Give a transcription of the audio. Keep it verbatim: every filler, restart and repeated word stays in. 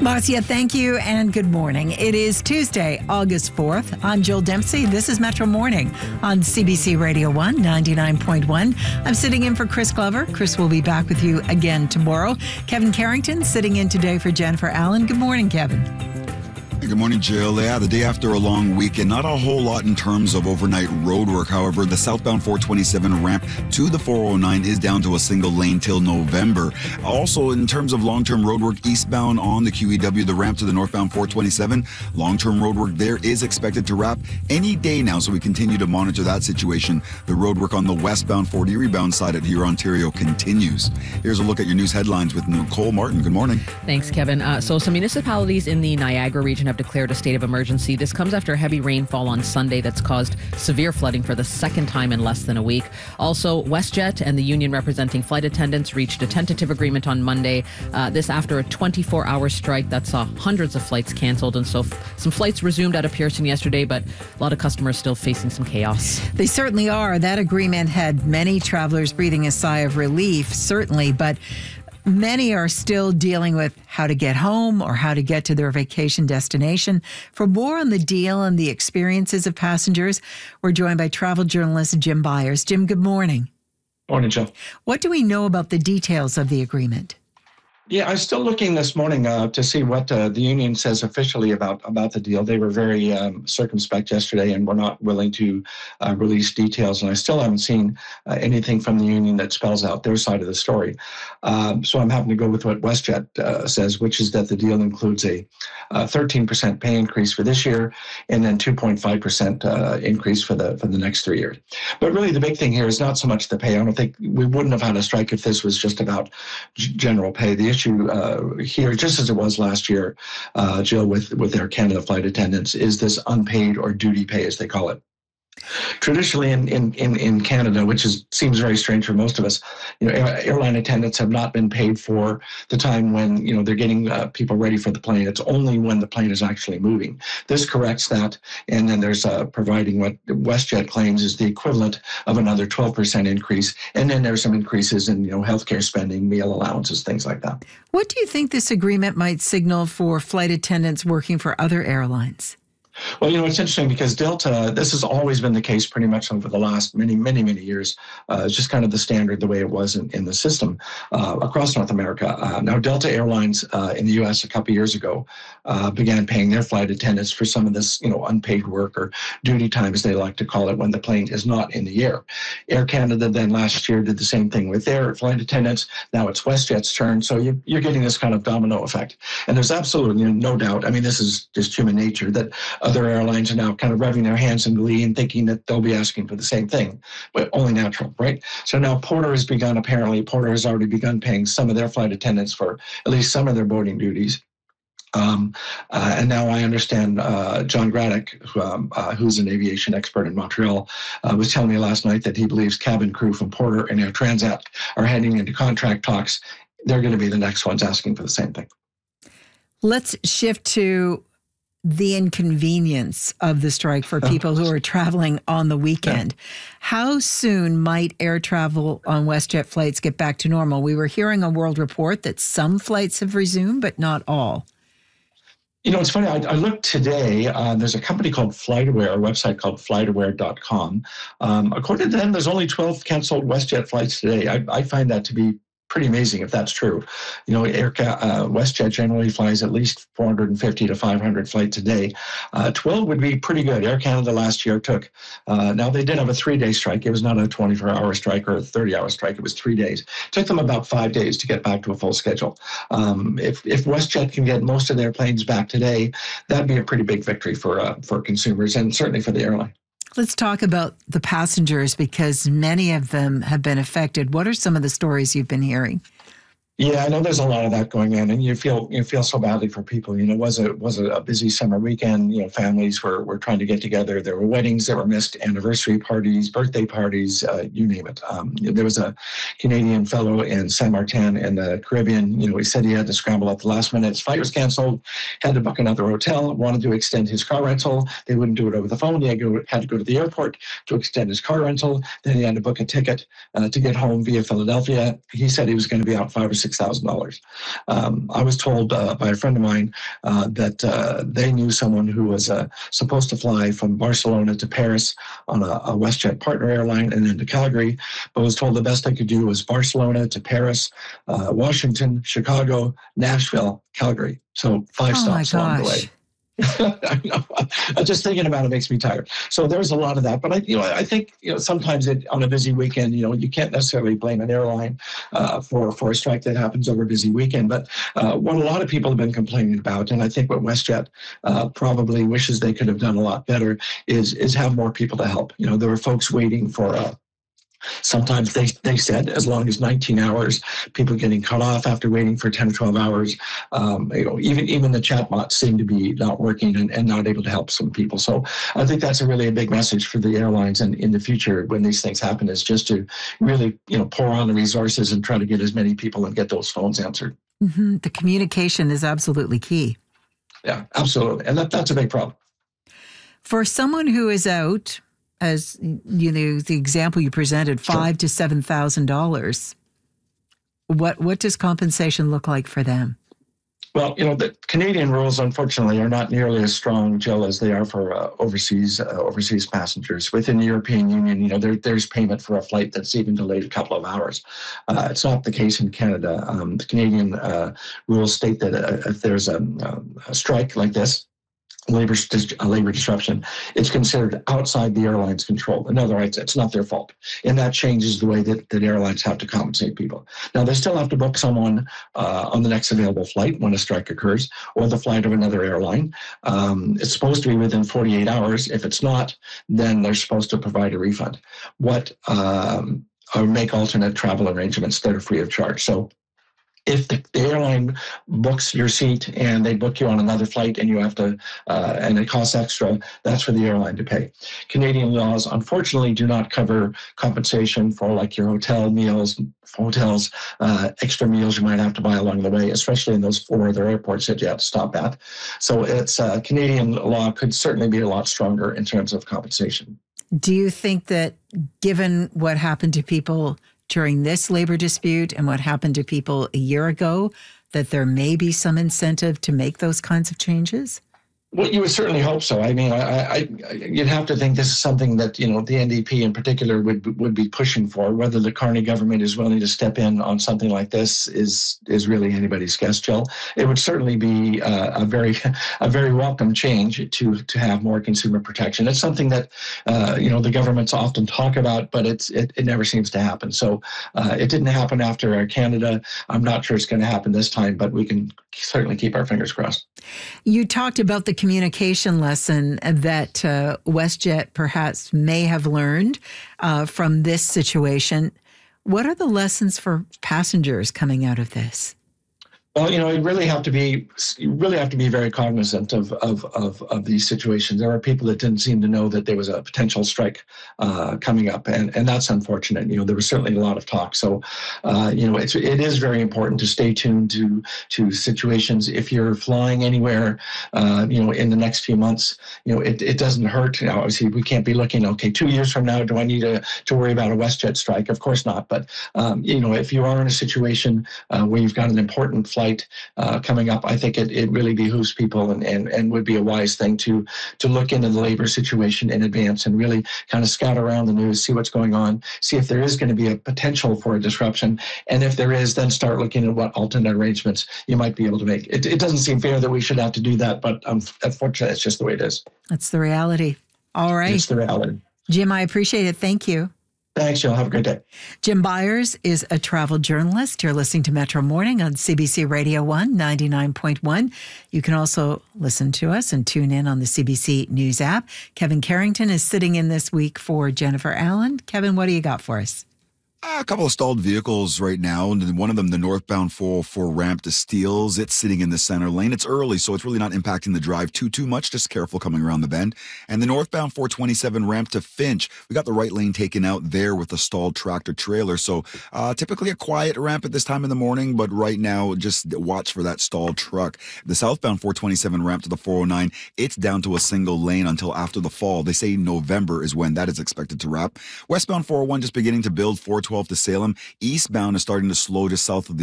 Marcia, thank you and good morning. It is Tuesday, August fourth. I'm Jill Dempsey. This is Metro Morning on C B C Radio one, ninety-nine point one. I'm sitting in for Chris Glover. Chris will be back with you again tomorrow. Kevin Carrington sitting in today for Jennifer Allen. Good morning, Kevin. Good morning, Jill. Yeah, the day after a long weekend, not a whole lot in terms of overnight road work. However, the southbound four twenty-seven ramp to the four oh nine is down to a single lane till November. Also, in terms of long-term road work eastbound on the Q E W, the ramp to the northbound four twenty-seven, long-term road work there is expected to wrap any day now, so we continue to monitor that situation. The road work on the westbound Fort Erie bound side at Huron, Ontario continues. Here's a look at your news headlines with Nicole Martin. Good morning. Thanks, Kevin. Uh, so some municipalities in the Niagara region have declared a state of emergency. This comes after heavy rainfall on Sunday that's caused severe flooding for the second time in less than a week. Also, WestJet and the union representing flight attendants reached a tentative agreement on Monday. Uh, this after a twenty-four hour strike that saw hundreds of flights canceled. And so f- some flights resumed out of Pearson yesterday, but a lot of customers still facing some chaos. They certainly are. That agreement had many travelers breathing a sigh of relief, certainly, but many are still dealing with how to get home or how to get to their vacation destination. For more on the deal and the experiences of passengers, we're joined by travel journalist Jim Byers. Jim, good morning. Morning, Jill. What do we know about the details of the agreement? Yeah, I was still looking this morning uh, to see what uh, the union says officially about, about the deal. They were very um, circumspect yesterday and were not willing to uh, release details. And I still haven't seen uh, anything from the union that spells out their side of the story. Um, so I'm having to go with what WestJet uh, says, which is that the deal includes a uh, thirteen percent pay increase for this year and then two point five percent uh, increase for the for the next three years. But really the big thing here is not so much the pay. I don't think we wouldn't have had a strike if this was just about g- general pay. The issue uh, here, just as it was last year, uh, Jill, with, with Air Canada flight attendants, is this unpaid or duty pay, as they call it. Traditionally in, in, in, in Canada, which is seems very strange for most of us, you know, air, airline attendants have not been paid for the time when, you know, they're getting uh, people ready for the plane. It's only when the plane is actually moving. This corrects that. And then there's uh, providing what WestJet claims is the equivalent of another twelve percent increase. And then there's some increases in, you know, healthcare spending, meal allowances, things like that. What do you think this agreement might signal for flight attendants working for other airlines? Well, you know, it's interesting because Delta, this has always been the case pretty much over the last many, many, many years. Uh, it's just kind of the standard, the way it was in, in the system uh, across North America. Uh, now, Delta Airlines uh, in the U S a couple of years ago uh, began paying their flight attendants for some of this, you know, unpaid work or duty time, as they like to call it, when the plane is not in the air. Air Canada then last year did the same thing with their flight attendants. Now it's WestJet's turn. So you, you're getting this kind of domino effect. And there's absolutely no doubt, I mean, this is just human nature, that other airlines are now kind of rubbing their hands in glee and thinking that they'll be asking for the same thing, but only natural, right? So now Porter has begun, apparently, Porter has already begun paying some of their flight attendants for at least some of their boarding duties. Um, uh, and now I understand uh, John Graddick, who, um, uh, who's an aviation expert in Montreal, uh, was telling me last night that he believes cabin crew from Porter and Air Transat are heading into contract talks. They're going to be the next ones asking for the same thing. Let's shift to the inconvenience of the strike for people who are traveling on the weekend. Yeah. How soon might air travel on WestJet flights get back to normal? We were hearing a World Report that some flights have resumed, but not all. You know, it's funny. I, I looked today. Uh, there's a company called FlightAware, a website called flight aware dot com. Um, according to them, there's only twelve canceled WestJet flights today. I, I find that to be pretty amazing if that's true. You know, Air, uh, WestJet generally flies at least four hundred fifty to five hundred flights a day. Uh, twelve would be pretty good. Air Canada last year took, uh, now they did have a three-day strike. It was not a twenty-four hour strike or a thirty hour strike. It was three days. It took them about five days to get back to a full schedule. Um, if, if WestJet can get most of their planes back today, that'd be a pretty big victory for, uh, for consumers and certainly for the airline. Let's talk about the passengers because many of them have been affected. What are some of the stories you've been hearing? Yeah, I know there's a lot of that going on, and you feel you feel so badly for people. You know, it was a was a busy summer weekend. You know, families were were trying to get together. There were weddings that were missed, anniversary parties, birthday parties, uh, you name it. Um, there was a Canadian fellow in Saint Martin in the Caribbean. You know, he said he had to scramble at the last minute. His flight was canceled. Had to book another hotel. Wanted to extend his car rental. They wouldn't do it over the phone. He had to go, had to go to the airport to extend his car rental. Then he had to book a ticket uh, to get home via Philadelphia. He said he was going to be out five or six twenty-six thousand dollars. Um, I was told uh, by a friend of mine uh, that uh, they knew someone who was uh, supposed to fly from Barcelona to Paris on a, a WestJet partner airline and then to Calgary, but was told the best I could do was Barcelona to Paris, uh, Washington, Chicago, Nashville, Calgary. So five Oh stops my along the gosh. way. I know. Just thinking about it makes me tired. So there's a lot of that. But I, you know, I think you know sometimes it, on a busy weekend, you know, you can't necessarily blame an airline uh, for for a strike that happens over a busy weekend. But uh, what a lot of people have been complaining about, and I think what WestJet uh, probably wishes they could have done a lot better, is is have more people to help. You know, there were folks waiting for. Uh, Sometimes they, they said as long as nineteen hours, people getting cut off after waiting for ten or twelve hours. Um, you know, even even the chatbots seem to be not working and, and not able to help some people. So I think that's a really a big message for the airlines and in the future when these things happen is just to really, you know, pour on the resources and try to get as many people and get those phones answered. Mm-hmm. The communication is absolutely key. Yeah, absolutely. And that, that's a big problem. For someone who is out, as you know, the example you presented, five to seven thousand dollars. What what does compensation look like for them? Well, you know, the Canadian rules, unfortunately, are not nearly as strong, Jill, as they are for uh, overseas uh, overseas passengers. Within the European Union, you know, there, there's payment for a flight that's even delayed a couple of hours. Uh, it's not the case in Canada. Um, the Canadian uh, rules state that uh, if there's a, a strike like this, labor a labor disruption, it's considered outside the airline's control. In other words, it's not their fault. And that changes the way that, that airlines have to compensate people. Now, they still have to book someone uh, on the next available flight when a strike occurs, or the flight of another airline. Um, it's supposed to be within forty-eight hours. If it's not, then they're supposed to provide a refund. What um, or make alternate travel arrangements that are free of charge. So if the, the airline books your seat and they book you on another flight and you have to, uh, and it costs extra, that's for the airline to pay. Canadian laws, unfortunately, do not cover compensation for like your hotel meals, hotels, uh, extra meals you might have to buy along the way, especially in those four other airports that you have to stop at. So it's uh, Canadian law could certainly be a lot stronger in terms of compensation. Do you think that given what happened to people during this labor dispute and what happened to people a year ago, that there may be some incentive to make those kinds of changes? Well, you would certainly hope so. I mean, I, I, you'd have to think this is something that, you know, the N D P in particular would would be pushing for. Whether the Carney government is willing to step in on something like this is is really anybody's guess, Jill. It would certainly be uh, a very a very welcome change to to have more consumer protection. It's something that uh, you know the governments often talk about, but it's it, it never seems to happen. So uh, it didn't happen after Canada. I'm not sure it's going to happen this time, but we can certainly keep our fingers crossed. You talked about the communication lesson that uh, WestJet perhaps may have learned uh, from this situation. What are the lessons for passengers coming out of this? Well, you know, you really have to be you really have to be very cognizant of of of, of these situations. There are people that didn't seem to know that there was a potential strike uh, coming up, and, and that's unfortunate. You know, there was certainly a lot of talk. So, uh, you know, it's it is very important to stay tuned to to situations. If you're flying anywhere, uh, you know, in the next few months, you know, it, it doesn't hurt. You know, obviously, we can't be looking. Okay, two years from now, do I need to to worry about a WestJet strike? Of course not. But um, you know, if you are in a situation uh, where you've got an important flight Uh, coming up, I think it, it really behooves people and, and, and would be a wise thing to to look into the labor situation in advance and really kind of scout around the news, see what's going on, see if there is going to be a potential for a disruption. And if there is, then start looking at what alternate arrangements you might be able to make. It, it doesn't seem fair that we should have to do that, but um, unfortunately, it's just the way it is. That's the reality. All right. It's the reality. Jim, I appreciate it. Thank you. Thanks, Jill. Have a great day. Jim Byers is a travel journalist. You're listening to Metro Morning on C B C Radio one, ninety-nine point one. You can also listen to us and tune in on the C B C News app. Kevin Carrington is sitting in this week for Jennifer Allen. Kevin, what do you got for us? A couple of stalled vehicles right now, and one of them, the northbound four oh four ramp to Steeles. It's sitting in the center lane. It's early, so it's really not impacting the drive too, too much. Just careful coming around the bend. And the northbound four twenty-seven ramp to Finch, we got the right lane taken out there with a stalled tractor trailer. So uh, typically a quiet ramp at this time in the morning, but right now, just watch for that stalled truck. The southbound four twenty-seven ramp to the four oh nine, it's down to a single lane until after the fall. They say November is when that is expected to wrap. Westbound four oh one just beginning to build four twelve to Salem. Eastbound is starting to slow just south of the